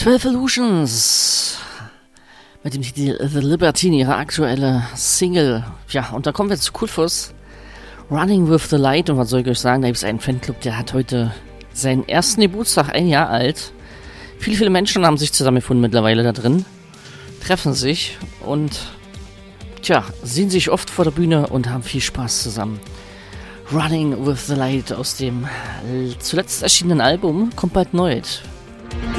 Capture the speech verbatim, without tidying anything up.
zwölf Illusions mit dem Titel The Libertine, ihre aktuelle Single. Ja, und da kommen wir zu Coolfuss. Running with the Light. Und was soll ich euch sagen, da gibt es einen Fanclub, der hat heute seinen ersten Geburtstag, ein Jahr alt. Viele, viele Menschen haben sich zusammengefunden mittlerweile da drin, treffen sich und tja, sehen sich oft vor der Bühne und haben viel Spaß zusammen. Running with the Light aus dem zuletzt erschienenen Album kommt bald neu.